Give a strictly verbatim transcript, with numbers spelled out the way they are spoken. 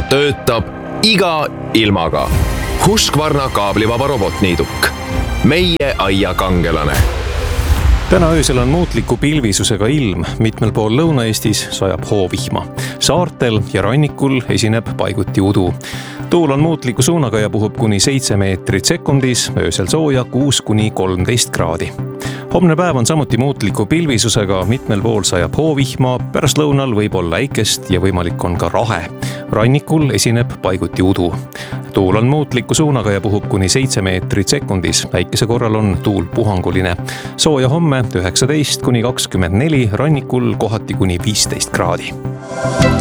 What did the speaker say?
töötab iga ilmaga. Husqvarna kaablivaba robotniiduk. Meie aia kangelane. Täna öösel on muutliku pilvisusega ilm. Mitmel pool Lõuna-Eestis sajab hoovihma. Saartel ja rannikul esineb paiguti udu. Tuul on muutliku suunaga ja puhub kuni seitse meetrit sekundis, öösel sooja kuus kuni kolmteist kraadi. Homne päev on samuti muutliku pilvisusega, mitmel pool sajab hoovihma, pärast lõunal võib olla äikest ja võimalik on ka rahe. Rannikul esineb paiguti udu. Tuul on muutliku suunaga ja puhub kuni seitse meetrit sekundis, äikese korral on tuul puhanguline. Sooja homme üheksateist kuni kakskümmend neli, rannikul kohati kuni viisteist kraadi.